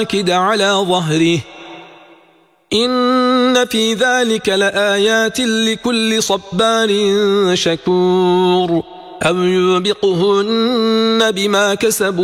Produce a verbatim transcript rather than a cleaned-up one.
راكد على ظهره إن في ذلك لآيات لكل صبار شكور أو يوبقهن بما كسبوا